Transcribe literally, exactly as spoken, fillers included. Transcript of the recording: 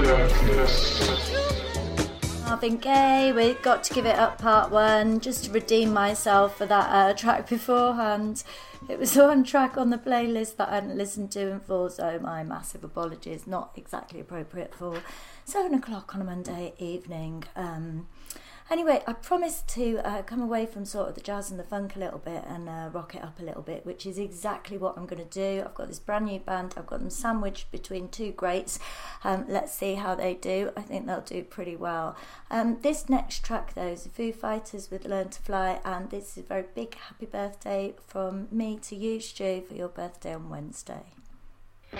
Marvin Gaye, we got to give it up part one, just to redeem myself for that uh, track beforehand. It was one track on the playlist that I hadn't listened to in full, so my massive apologies. Not exactly appropriate for seven o'clock on a Monday evening. Um, anyway, I promised to uh, come away from sort of the jazz and the funk a little bit and uh, rock it up a little bit, which is exactly what I'm going to do. I've got this brand new band. I've got them sandwiched between two greats. Um, let's see how they do. I think they'll do pretty well. Um, this next track, though, is the Foo Fighters with Learn to Fly, and this is a very big happy birthday from me to you, Stu, for your birthday on Wednesday.